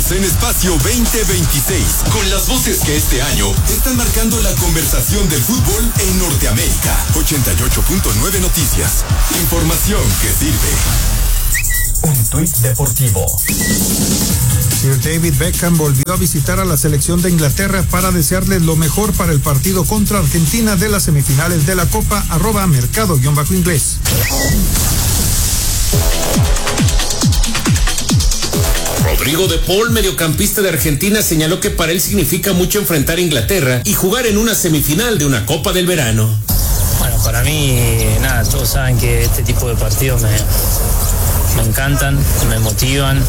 Estamos en Espacio 2026, con las voces que este año están marcando la conversación del fútbol en Norteamérica. 88.9 Noticias. Información que sirve. Un tuit deportivo. Sir David Beckham volvió a visitar a la selección de Inglaterra para desearles lo mejor para el partido contra Argentina de las semifinales de la Copa. @mercado_inglés. Rodrigo de Paul, mediocampista de Argentina, señaló que para él significa mucho enfrentar a Inglaterra y jugar en una semifinal de una Copa del Verano. Bueno, para mí, nada, todos saben que este tipo de partidos me encantan, me motivan.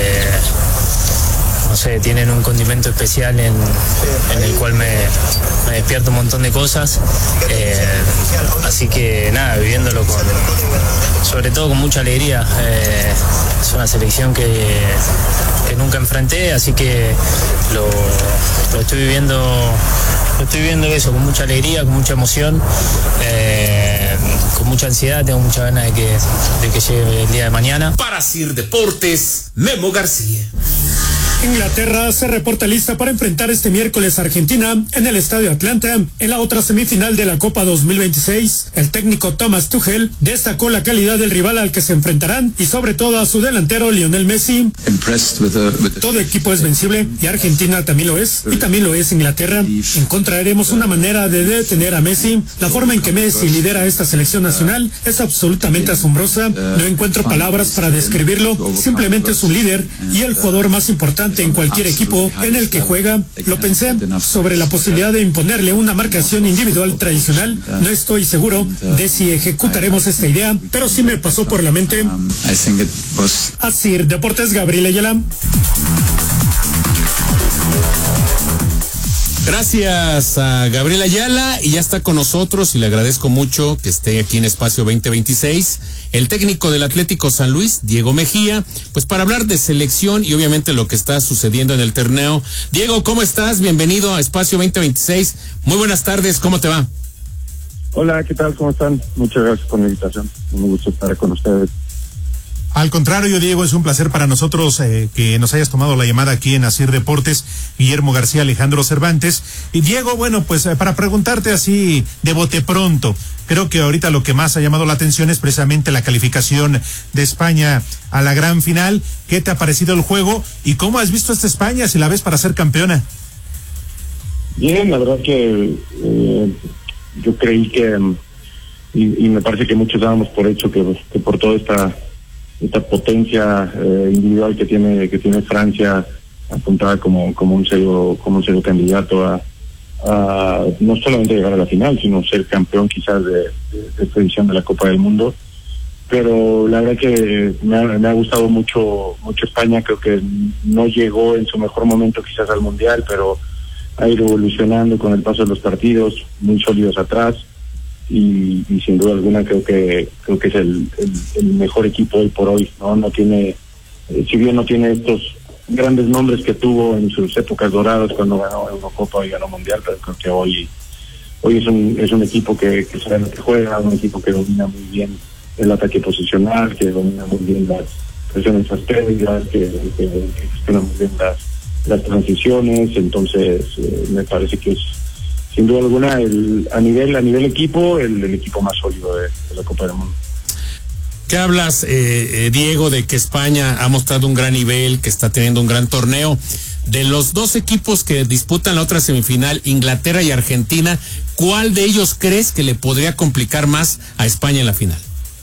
No sé, tienen un condimento especial en el cual me despierta un montón de cosas. Así que nada, viviéndolo sobre todo con mucha alegría. Es una selección que nunca enfrenté, así que lo estoy viviendo eso con mucha alegría, con mucha emoción, con mucha ansiedad. Tengo mucha ganas de que llegue el día de mañana. Para Sir Deportes, Memo García. Inglaterra se reporta lista para enfrentar este miércoles a Argentina en el Estadio Atlanta en la otra semifinal de la Copa 2026. El técnico Thomas Tuchel destacó la calidad del rival al que se enfrentarán y sobre todo a su delantero Lionel Messi. Todo equipo es vencible y Argentina también lo es, y también lo es Inglaterra. Encontraremos una manera de detener a Messi. La forma en que Messi lidera esta selección nacional es absolutamente asombrosa. No encuentro palabras para describirlo. Simplemente es un líder y el jugador más importante en cualquier equipo en el que juega. Lo pensé sobre la posibilidad de imponerle una marcación individual tradicional. No estoy seguro de si ejecutaremos esta idea, pero sí me pasó por la mente. Así, Deportes, Gabriel Ayala. Gracias a Gabriel Ayala, y ya está con nosotros y le agradezco mucho que esté aquí en Espacio 2026, el técnico del Atlético San Luis, Diego Mejía, pues para hablar de selección y obviamente lo que está sucediendo en el torneo. Diego, ¿cómo estás? Bienvenido a Espacio 2026. Muy buenas tardes, ¿cómo te va? Hola, ¿qué tal? ¿Cómo están? Muchas gracias por la invitación. Un gusto estar con ustedes. Al contrario, Diego, es un placer para nosotros que nos hayas tomado la llamada aquí en Asir Deportes. Guillermo García, Alejandro Cervantes. Y Diego, bueno, pues para preguntarte así de bote pronto, creo que ahorita lo que más ha llamado la atención es precisamente la calificación de España a la gran final. ¿Qué te ha parecido el juego y cómo has visto a esta España, si la ves para ser campeona? Bien, la verdad que yo creí que, y me parece que muchos dábamos por hecho que por toda esta potencia individual que tiene Francia, apuntada como un serio candidato a no solamente llegar a la final, sino ser campeón quizás de esta edición de la Copa del Mundo. Pero la verdad que me ha gustado mucho España. Creo que no llegó en su mejor momento quizás al Mundial, pero ha ido evolucionando con el paso de los partidos, muy sólidos atrás. Y sin duda alguna creo que es el mejor equipo hoy por hoy, no tiene, si bien no tiene estos grandes nombres que tuvo en sus épocas doradas cuando ganó Eurocopa y ganó Mundial, pero creo que hoy es un equipo que sabe lo que juega, un equipo que domina muy bien el ataque posicional, que domina muy bien las presiones astéricas, que gestiona muy bien las transiciones. Entonces me parece que es sin duda alguna a nivel equipo el equipo más sólido de la Copa del Mundo. ¿Qué hablas, Diego, de que España ha mostrado un gran nivel, que está teniendo un gran torneo? De los dos equipos que disputan la otra semifinal, Inglaterra y Argentina, ¿cuál de ellos crees que le podría complicar más a España en la final?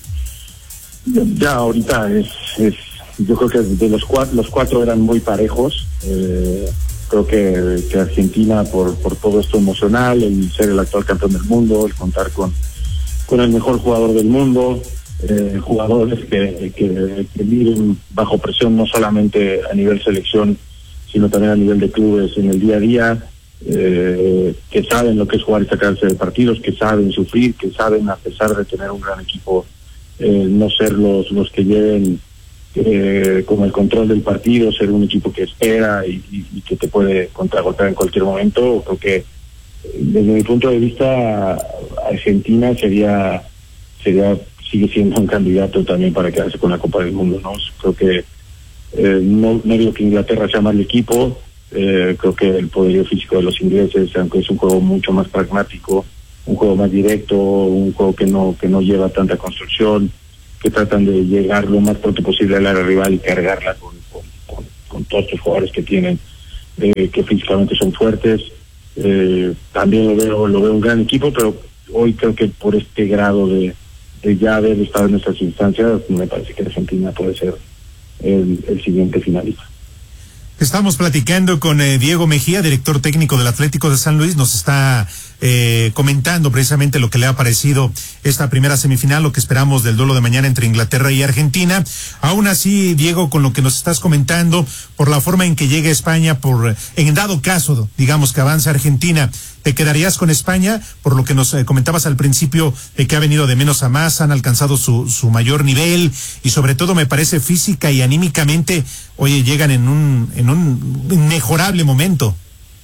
Ya ahorita yo creo que de los cuatro eran muy parejos. Creo que Argentina, por todo esto emocional, el ser el actual campeón del mundo, el contar con el mejor jugador del mundo, jugadores que viven bajo presión no solamente a nivel selección, sino también a nivel de clubes en el día a día, que saben lo que es jugar y sacarse de partidos, que saben sufrir, que saben, a pesar de tener un gran equipo, no ser los que lleven como el control del partido, ser un equipo que espera y que te puede contragolpear en cualquier momento. Creo que desde mi punto de vista Argentina sigue siendo un candidato también para quedarse con la Copa del Mundo, ¿no? Creo que No digo que Inglaterra sea mal equipo, creo que el poderío físico de los ingleses, aunque es un juego mucho más pragmático, un juego más directo, un juego que no lleva tanta construcción, que tratan de llegar lo más pronto posible al área rival y cargarla con todos estos jugadores que tienen, que físicamente son fuertes. También lo veo un gran equipo, pero hoy creo que por este grado de ya haber estado en estas instancias, me parece que Argentina puede ser el siguiente finalista. Estamos platicando con Diego Mejía, director técnico del Atlético de San Luis. Nos está comentando precisamente lo que le ha parecido esta primera semifinal, lo que esperamos del duelo de mañana entre Inglaterra y Argentina. Aún así, Diego, con lo que nos estás comentando, por la forma en que llegue España, en dado caso, digamos, que avance Argentina, ¿te quedarías con España? Por lo que nos comentabas al principio, de que ha venido de menos a más, han alcanzado su mayor nivel, y sobre todo me parece física y anímicamente, oye, llegan en un inmejorable momento.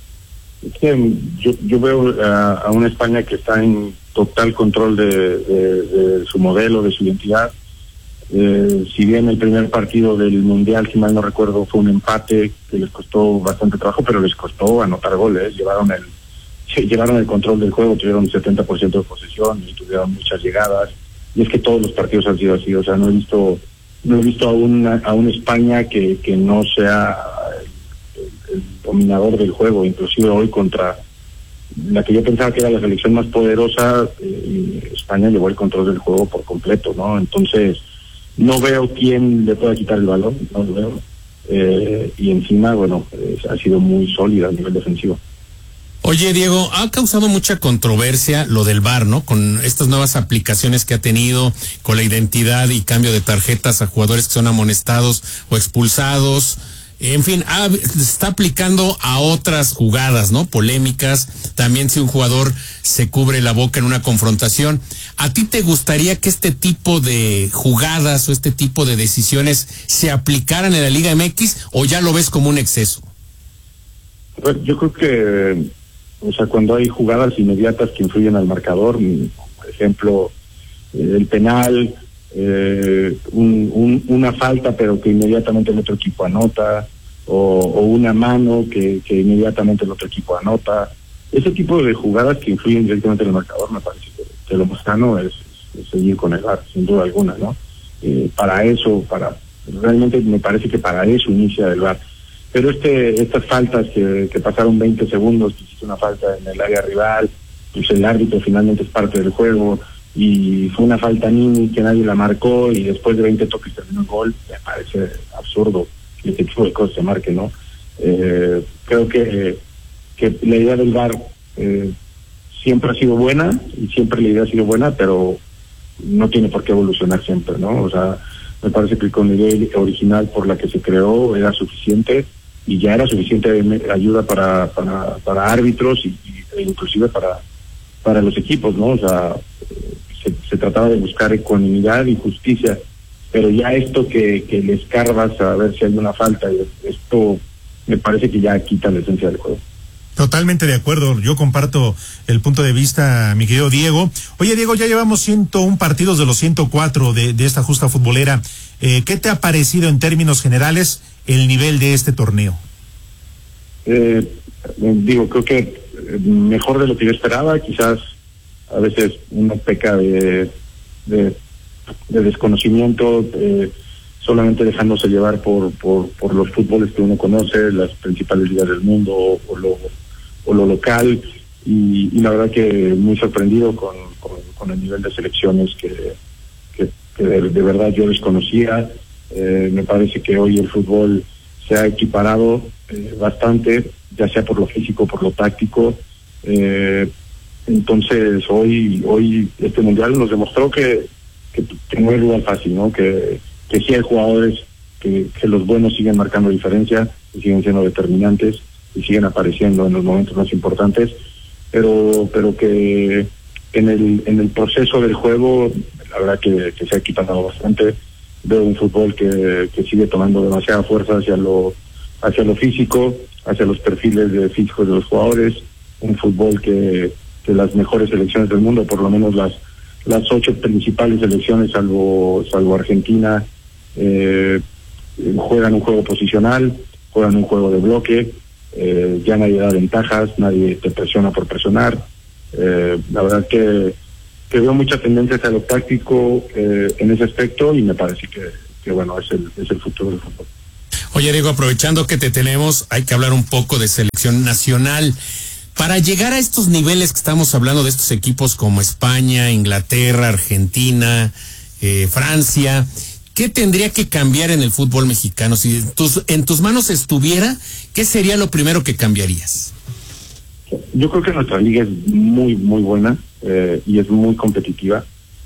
Yo veo a una España que está en total control de su modelo, de su identidad. Si bien el primer partido del Mundial, si mal no recuerdo, fue un empate que les costó bastante trabajo, pero les costó anotar goles. Llevaron el control del juego, tuvieron 70% de posesión y tuvieron muchas llegadas. Y es que todos los partidos han sido así. O sea, no he visto a una España que no sea el dominador del juego. Inclusive hoy contra la que yo pensaba que era la selección más poderosa, España llevó el control del juego por completo, ¿no? Entonces no veo quién le pueda quitar el balón, no lo veo. Y encima, bueno, ha sido muy sólida a nivel defensivo. Oye, Diego, ha causado mucha controversia lo del VAR, ¿no? Con estas nuevas aplicaciones que ha tenido, con la identidad y cambio de tarjetas a jugadores que son amonestados o expulsados. En fin, se está aplicando a otras jugadas, ¿no? Polémicas. También si un jugador se cubre la boca en una confrontación. ¿A ti te gustaría que este tipo de jugadas o este tipo de decisiones se aplicaran en la Liga MX, o ya lo ves como un exceso? Yo creo que, o sea, cuando hay jugadas inmediatas que influyen al marcador, por ejemplo, el penal, una falta pero que inmediatamente el otro equipo anota, o una mano que inmediatamente el otro equipo anota, ese tipo de jugadas que influyen directamente en el marcador, me parece que lo más sano es seguir con el VAR, sin duda alguna, ¿no? Realmente me parece que para eso inicia el VAR. Pero estas faltas que pasaron 20 segundos, que hiciste una falta en el área rival, pues el árbitro finalmente es parte del juego, y fue una falta mini que nadie la marcó, y después de 20 toques terminó el gol. Me parece absurdo que este tipo de cosas se marquen, ¿no? Creo que la idea del VAR siempre ha sido buena, pero no tiene por qué evolucionar siempre, ¿no? O sea, me parece que con la idea original por la que se creó era suficiente, y ya era suficiente ayuda para árbitros e inclusive para los equipos, ¿no? O sea, se trataba de buscar ecuanimidad y justicia, pero ya esto que le escarbas a ver si hay una falta, esto me parece que ya quita la esencia del juego. Totalmente de acuerdo, yo comparto el punto de vista, mi querido Diego. Oye, Diego, ya llevamos 101 partidos de los 104 de esta justa futbolera. ¿Qué te ha parecido en términos generales el nivel de este torneo? Creo que mejor de lo que yo esperaba. Quizás a veces uno peca de desconocimiento, solamente dejándose llevar por los fútboles que uno conoce, las principales ligas del mundo o lo local, y la verdad que muy sorprendido con el nivel de selecciones que de verdad yo desconocía. Me parece que hoy el fútbol se ha equiparado bastante, ya sea por lo físico, por lo táctico. Entonces hoy este mundial nos demostró que no es lugar fácil, ¿no? Que sí hay jugadores que los buenos siguen marcando diferencia y siguen siendo determinantes y siguen apareciendo en los momentos más importantes, pero que en el proceso del juego la verdad que se ha equiparado bastante. Veo un fútbol que sigue tomando demasiada fuerza hacia lo físico, hacia los perfiles físicos de los jugadores, un fútbol que las mejores selecciones del mundo, por lo menos las 8 principales selecciones, salvo Argentina, juegan un juego posicional, juegan un juego de bloque, ya nadie da ventajas, nadie te presiona por presionar. La verdad que veo muchas tendencias a lo táctico en ese aspecto, y me parece que bueno, es el futuro del fútbol. Oye, Diego, aprovechando que te tenemos, hay que hablar un poco de selección nacional. Para llegar a estos niveles que estamos hablando de estos equipos como España, Inglaterra, Argentina, Francia, ¿qué tendría que cambiar en el fútbol mexicano? Si en tus manos estuviera, ¿qué sería lo primero que cambiarías? Yo creo que nuestra liga es muy, muy buena y es muy competitiva.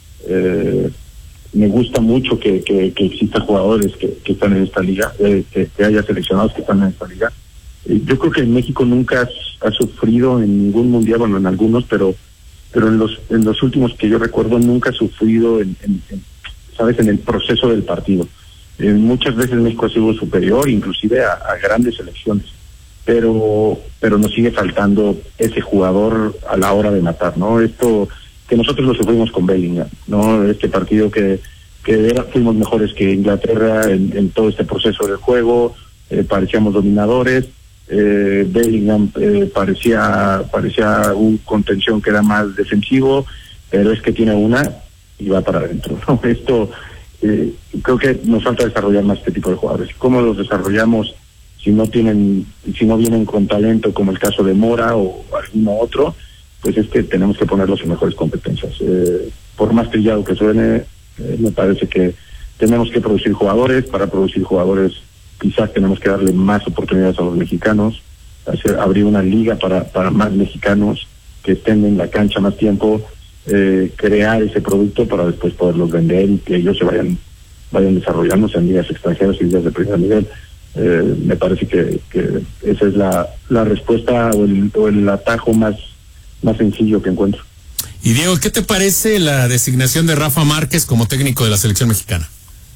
Me gusta mucho que exista jugadores que están en esta liga, que haya seleccionados que están en esta liga. Yo creo que en México nunca ha sufrido en ningún mundial, bueno, en algunos, pero en los últimos que yo recuerdo nunca ha sufrido sabes, en el proceso del partido. Muchas veces México ha sido superior, inclusive a grandes selecciones, pero nos sigue faltando ese jugador a la hora de matar, ¿no? Esto que nosotros lo sufrimos con Bellingham, ¿no? Este partido que fuimos mejores que Inglaterra en todo este proceso del juego, parecíamos dominadores. Bellingham parecía un contención que era más defensivo, pero es que tiene una y va para adentro, ¿no? Esto creo que nos falta desarrollar más este tipo de jugadores. ¿Cómo los desarrollamos si no vienen con talento, como el caso de Mora o alguno otro? Pues es que tenemos que ponerlos en mejores competencias. Por más trillado que suene, me parece que tenemos que producir jugadores. Para producir jugadores quizás tenemos que darle más oportunidades a los mexicanos, abrir una liga para más mexicanos que estén en la cancha más tiempo, crear ese producto para después poderlos vender y que ellos se vayan desarrollándose en ligas extranjeras y ligas de primer nivel. Me parece que esa es la respuesta o el atajo más sencillo que encuentro. Y Diego, ¿qué te parece la designación de Rafa Márquez como técnico de la selección mexicana?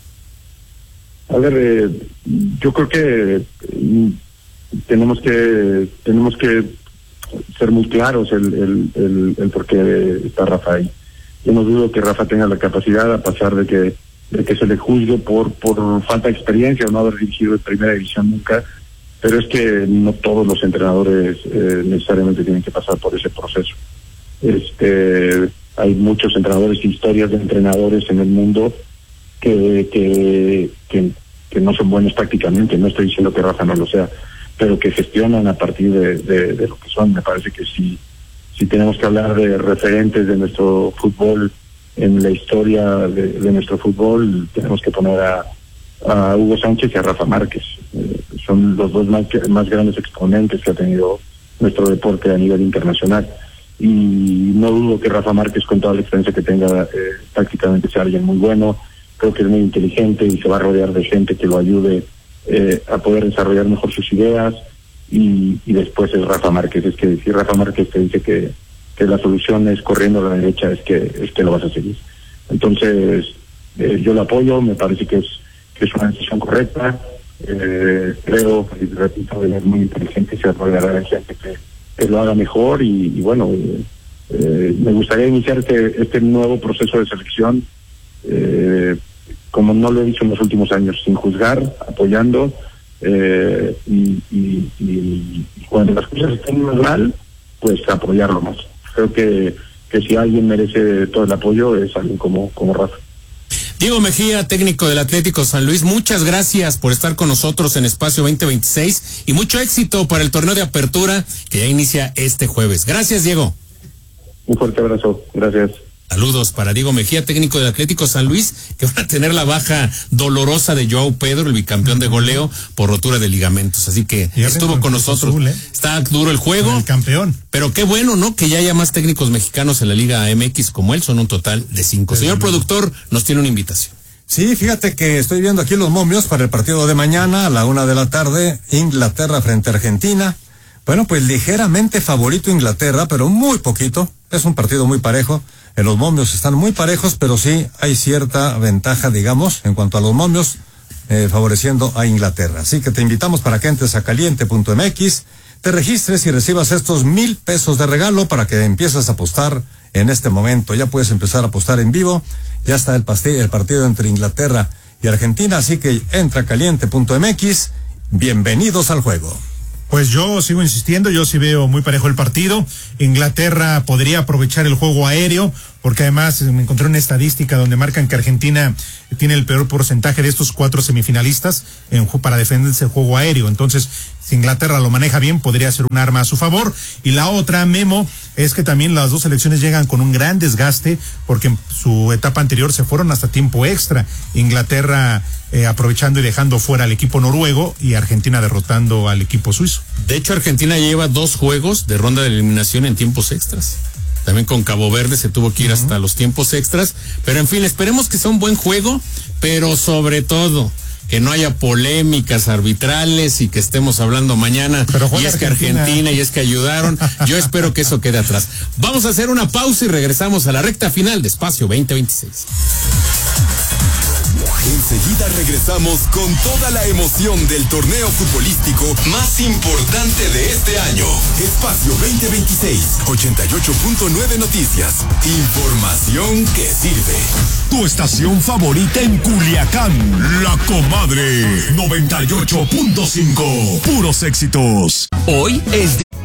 A ver, yo creo que tenemos que ser muy claros el por qué está Rafa ahí. Yo no dudo que Rafa tenga la capacidad, a pesar de que se le juzgue por falta de experiencia o no haber dirigido en primera división nunca, pero es que no todos los entrenadores necesariamente tienen que pasar por ese proceso. Hay muchos entrenadores y historias de entrenadores en el mundo que no son buenos tácticamente. No estoy diciendo que Rafa no lo sea, pero que gestionan a partir de lo que son. Me parece que si tenemos que hablar de referentes de nuestro fútbol en la historia de nuestro fútbol, tenemos que poner a Hugo Sánchez y a Rafa Márquez. Son los dos más grandes exponentes que ha tenido nuestro deporte a nivel internacional, y no dudo que Rafa Márquez, con toda la experiencia que tenga, tácticamente sea alguien muy bueno. Creo que es muy inteligente y se va a rodear de gente que lo ayude a poder desarrollar mejor sus ideas, y después es Rafa Márquez. Es que si Rafa Márquez te dice que la solución es corriendo a la derecha, es que lo vas a seguir. Entonces yo lo apoyo, me parece que es una decisión correcta. Creo, y repito, es muy inteligente y se rodeará de gente que lo haga mejor, y bueno, me gustaría iniciar este nuevo proceso de selección como no lo he dicho en los últimos años, sin juzgar, apoyando, y cuando las cosas estén mal, pues apoyarlo más. Creo que si alguien merece todo el apoyo es alguien como Rafa. Diego Mejía, técnico del Atlético San Luis, muchas gracias por estar con nosotros en Espacio 2026 y mucho éxito para el torneo de apertura que ya inicia este jueves. Gracias, Diego. Un fuerte abrazo, gracias. Saludos para Diego Mejía, técnico del Atlético San Luis, que van a tener la baja dolorosa de Joao Pedro, el bicampeón de goleo, por rotura de ligamentos. Así que estuvo con nosotros. Azul, Está duro el juego. El campeón. Pero qué bueno, ¿no? Que ya haya más técnicos mexicanos en la Liga MX como él. Son un total de 5. Señor productor, nos tiene una invitación. Sí, fíjate que estoy viendo aquí los momios para el partido de mañana a la 1:00 p.m. Inglaterra frente a Argentina. Bueno, pues ligeramente favorito Inglaterra, pero muy poquito. Es un partido muy parejo. Los momios están muy parejos, pero sí hay cierta ventaja, digamos, en cuanto a los momios, favoreciendo a Inglaterra. Así que te invitamos para que entres a caliente.mx, te registres y recibas estos 1,000 pesos de regalo para que empieces a apostar en este momento. Ya puedes empezar a apostar en vivo. Ya está el partido entre Inglaterra y Argentina, así que entra caliente.mx, bienvenidos al juego. Pues yo sigo insistiendo, yo sí veo muy parejo el partido. Inglaterra podría aprovechar el juego aéreo, porque además me encontré una estadística donde marcan que Argentina tiene el peor porcentaje de estos 4 semifinalistas para defenderse el juego aéreo. Entonces, si Inglaterra lo maneja bien, podría ser un arma a su favor. Y la otra, Memo, es que también las dos selecciones llegan con un gran desgaste, porque en su etapa anterior se fueron hasta tiempo extra. Inglaterra aprovechando y dejando fuera al equipo noruego, y Argentina derrotando al equipo suizo. De hecho, Argentina lleva 2 juegos de ronda de eliminación en tiempos extras. También con Cabo Verde se tuvo que ir hasta los tiempos extras. Pero en fin, esperemos que sea un buen juego, pero sobre todo que no haya polémicas arbitrales y que estemos hablando mañana. Y es que Argentina, y es que ayudaron. Yo espero que eso quede atrás. Vamos a hacer una pausa y regresamos a la recta final de Espacio 2026. Enseguida regresamos con toda la emoción del torneo futbolístico más importante de este año. Espacio 2026, 88.9 Noticias. Información que sirve. Tu estación favorita en Culiacán, La Comadre 98.5. Puros éxitos. Hoy es